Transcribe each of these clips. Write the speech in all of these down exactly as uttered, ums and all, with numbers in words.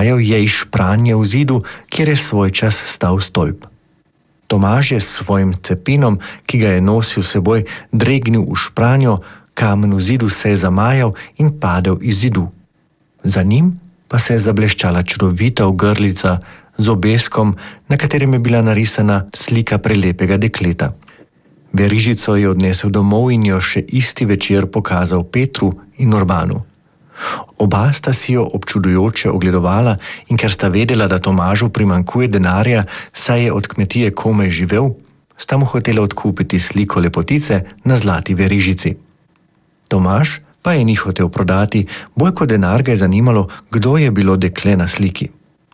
zajel je iz špranje v zidu, kjer je svoj čas stal stolp. Tomaž je s svojim cepinom, ki ga je nosil seboj, dregnil v špranjo, kamen v zidu se je zamajal in padel iz zidu. Za njim pa se je zableščala čudovita ogrlica z obeskom, na katerem je bila narisana slika prelepega dekleta. Verižico je odnesel domov in jo še isti večer pokazal Petru in Urbanu. Oba sta si jo občudujoče ogledovala in ker sta vedela, da Tomažu primanjkuje denarja, saj je od kmetije komaj živel, sta mu hotela odkupiti sliko lepotice na zlati verižici. Tomaž pa je ni hotel prodati, bolj kot denar ga je zanimalo, kdo je bilo dekle na sliki.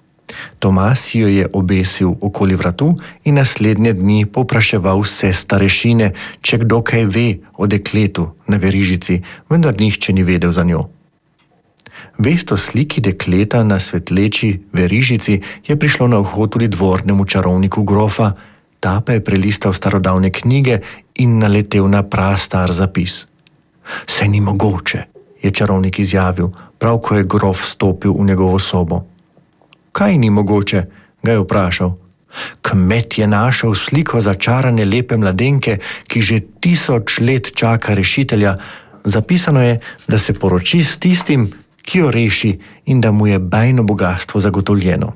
Tomaž jo je obesil okoli vratu in naslednje dni povpraševal vse starešine, če kdo kaj ve o dekletu na verižici, vendar nihče ni vedel za njo. Vest o sliki dekleta na svetleči verižici je prišlo na uho tudi dvornemu čarovniku grofa, ta pa je prelistal starodavne knjige in naletel na prastar zapis. Se ni mogoče, je čarovnik izjavil, prav ko je grof stopil v njegovo sobo. Kaj ni mogoče, ga je vprašal. Kmet je našel sliko začarane lepe mladenke, ki že tisoč let čaka rešitelja. Zapisano je, da se poroči s tistim, ki jo reši in da mu je bajno bogastvo zagotovljeno.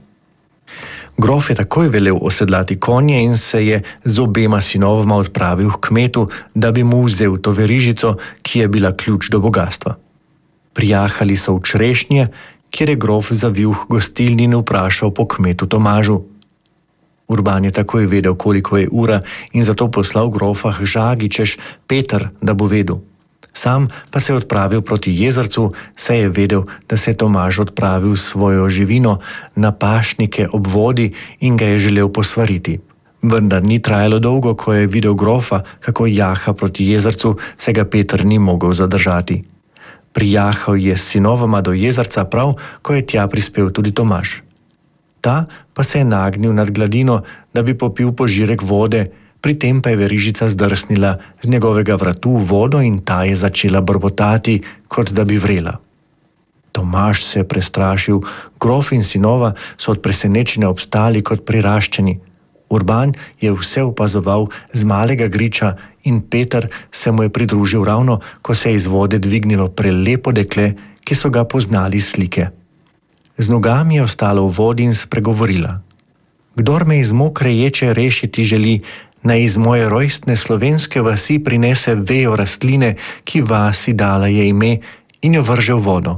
Grof je takoj velel osedlati konje in se je z obema sinovoma odpravil k kmetu, da bi mu vzel to verižico, ki je bila ključ do bogastva. Prijahali so v Črešnje, kjer je grof zavil k gostilni in vprašal po kmetu Tomažu. Urban je takoj vedel, koliko je ura, in zato poslal grofa k žagi, češ Peter, da bo vedel. Sam pa se je odpravil proti jezercu, saj je vedel, da se je Tomaž odpravil svojo živino na pašnike ob vodi in ga je želel posvariti. Vendar ni trajalo dolgo, ko je videl grofa, kako jaha proti jezercu, se ga Peter ni mogel zadržati. Prijahal je s sinovoma do jezerca prav, ko je tja prispel tudi Tomaž. Ta pa se je nagnil nad gladino, da bi popil požirek vode, pri tem pa je verižica zdrsnila z njegovega vratu v vodo in ta je začela brbotati, kot da bi vrela. Tomaž se je prestrašil, grof in sinova so od presenečenja obstali kot priraščeni. Urban je vse opazoval z malega griča in Peter se mu je pridružil ravno, ko se je iz vode dvignilo prelepo dekle, ki so ga poznali s slike. Z nogami je ostalo v vodi in spregovorila. Kdor me iz mokre ječe rešiti želi, naj iz moje rojstne slovenske vasi prinese vejo rastline, ki vasi dala je ime, in jo vrže v vodo.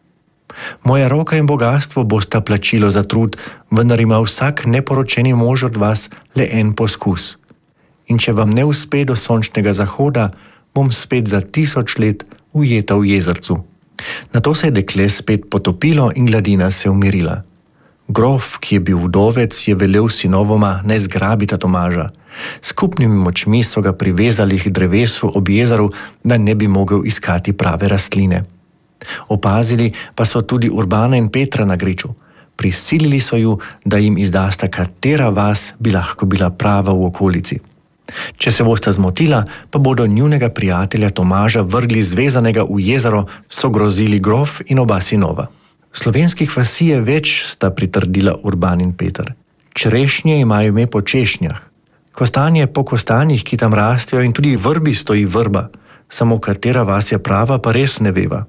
Moja roka in bogastvo bosta plačilo za trud, vendar ima vsak neporočeni mož od vas le en poskus. In če vam ne uspe do sončnega zahoda, bom spet za tisoč let ujeta v jezercu. Nato se je dekle spet potopilo in gladina se umirila. Grof, ki je bil vdovec, je velel sinovoma, naj zgrabita Tomaža. Skupnimi močmi so ga privezali k drevesu ob jezeru, da ne bi mogel iskati prave rastline. Opazili pa so tudi Urbana in Petra na griču. Prisilili so ju, da jim izdasta, katera vas bi lahko bila prava v okolici. Če se bosta zmotila, pa bodo njunega prijatelja Tomaža vrgli zvezanega v jezero, so grozili grof in oba sinova. Slovenskih vasi je več, sta pritrdila Urban in Peter. Črešnje imajo ime po češnjah. Kostanje po kostanjih, ki tam rastejo, in tudi vrbi stoji vrba. Samo katera vas je prava, pa res ne veva.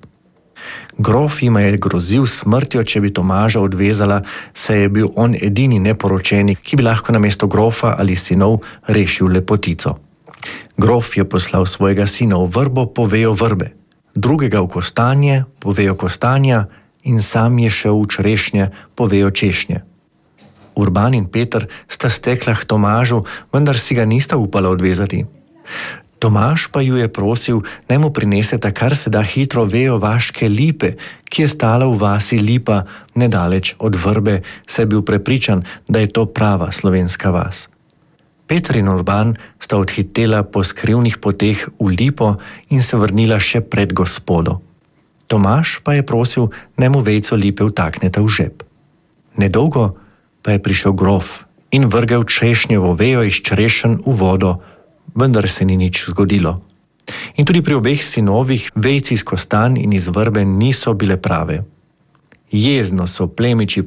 Grof jima je grozil smrtjo, če bi Tomaža odvezala, saj je bil on edini neporočeni, ki bi lahko namesto grofa ali sinov rešil lepotico. Grof je poslal svojega sina v vrbo po vejo vrbe, drugega v kostanje po vejo kostanja in sam je šel v črešnje po vejo češnje. Urban in Peter sta stekla k Tomažu, vendar si ga nista upala odvezati. Tomaž pa ju je prosil, naj mu prineseta kar se da hitro vejo vaške lipe, ki je stala v vasi Lipa nedaleč od vrbe, saj je bil prepričan, da je to prava slovenska vas. Peter in Urban sta odhitela po skrivnih poteh v Lipo in se vrnila še pred gospodo. Tomaž pa je prosil, naj mu vejco lipe vtakneta v žep. Nedolgo pa je prišel grof in vrgel češnjevo vejo iz črešenj v vodo, vendar se ni nič zgodilo. In tudi pri obeh sinovih vejci iz kostanj in iz vrbe niso bile prave. Jezno so plemiči